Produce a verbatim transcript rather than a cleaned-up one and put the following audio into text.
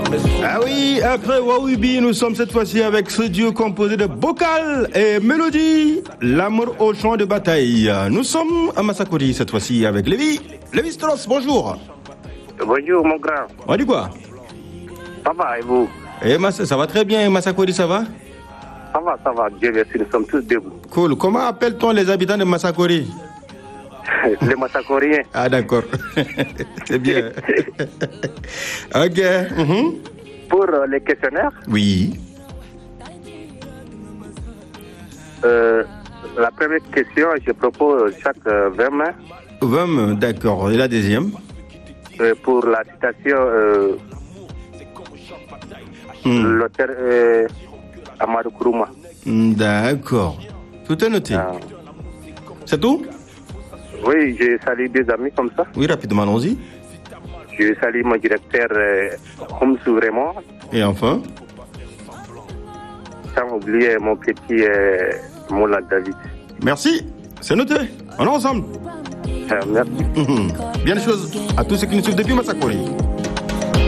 Ah oui, après Wawibi, nous sommes cette fois-ci avec ce duo composé de Bocal et Mélodie, l'amour au champ de bataille. Nous sommes à Massakori cette fois-ci avec Lévi. Lévi Strauss, bonjour. Bonjour mon grand. On dit quoi? Ça va et vous? Eh, Massa, ça va très bien, Massakori, ça va? Ça va, ça va, Dieu merci, nous sommes tous debout. Cool. Comment appelle-t-on les habitants de Massakori? Les Massakoriens. Ah d'accord, c'est bien. Ok. Mm-hmm. Pour euh, les questionnaires, Oui. euh, la première question, je propose chaque euh, vingt mains. vingt, d'accord. Et la deuxième? Euh, pour la citation, euh, Mm. l'auteur euh, Amadou Kourouma. D'accord. Tout est noté. Ah. C'est tout? Oui, je salue deux amis comme ça. Oui, rapidement, allons-y. Je salue mon directeur euh, Homsou Raymond, Et enfin? sans oublier mon petit euh, Moulin David. Merci. C'est noté. On est ensemble. Euh, merci. Bien les choses à tous ceux qui nous suivent depuis Massakori.